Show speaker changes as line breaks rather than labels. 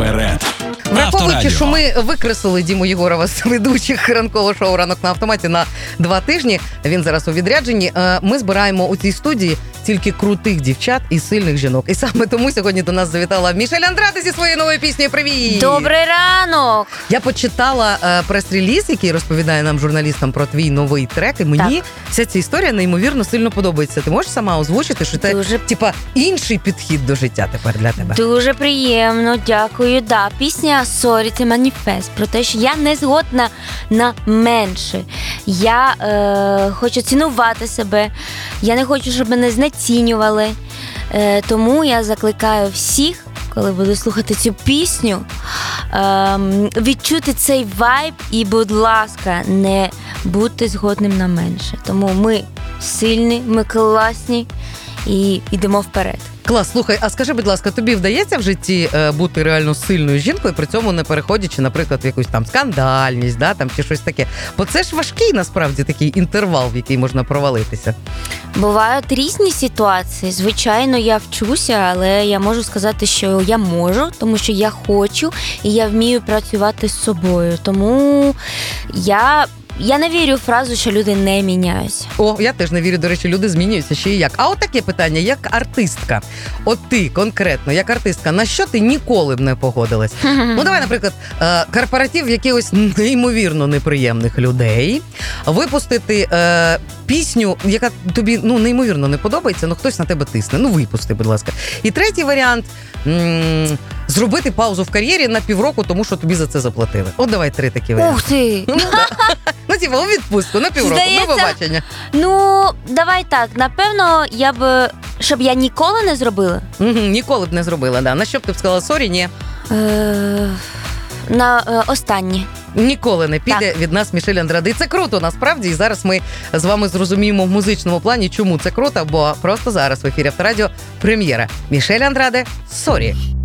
Вперед!
Враховуючи, що ми викреслили Діму Єгорова з ведучих ранкового шоу «Ранок на автоматі» на 2 тижні, він зараз у відрядженні, ми збираємо у цій студії тільки крутих дівчат і сильних жінок. І саме тому сьогодні до нас завітала Мішель Андраде зі своєю новою піснею. Привіт!
Добрий ранок!
Я почитала прес-реліз, який розповідає нам, журналістам, про твій новий трек, і мені вся ця історія неймовірно сильно подобається. Ти можеш сама озвучити, що це типа інший підхід до життя тепер для тебе?
Дуже приємно, дякую. Да, пісня «Sorry» – це маніфест про те, що я не згодна на менше. Я хочу цінувати себе, я не хочу, щоб мене знецінювали. Тому я закликаю всіх, коли буду слухати цю пісню, відчути цей вайб і, будь ласка, не бути згодним на менше. Тому ми сильні, ми класні і йдемо вперед.
Клас, слухай, а скажи, будь ласка, тобі вдається в житті бути реально сильною жінкою, при цьому не переходячи, наприклад, в якусь там скандальність, да, там, чи щось таке? Бо це ж важкий, насправді, такий інтервал, в який можна провалитися.
Бувають різні ситуації. Звичайно, я вчуся, але я можу сказати, що я можу, тому що я хочу і я вмію працювати з собою. Тому я не вірю в фразу, що люди не міняються.
О, я теж не вірю, до речі, люди змінюються ще і як. А от таке питання, як артистка. От ти конкретно, як артистка, на що ти ніколи б не погодилась? Ну, давай, наприклад, корпоратив якихось неймовірно неприємних людей, випустити пісню, яка тобі, неймовірно не подобається, але хтось на тебе тисне. Випусти, будь ласка. І третій варіант зробити паузу в кар'єрі на півроку, тому що тобі за це заплатили. От давай 3 такі варіанти.
Ух ти!
У відпустку на півроку, до побачення.
Давай так, напевно, щоб я ніколи не зробила.
Ніколи б не зробила, да. На що б ти б сказала «сорі», ні?
На останнє.
Ніколи не піде від нас Мішель Андраде. І це круто, насправді. І зараз ми з вами зрозуміємо в музичному плані, чому це круто, бо просто зараз в ефірі Авторадіо прем'єра. Мішель Андраде «Сорі».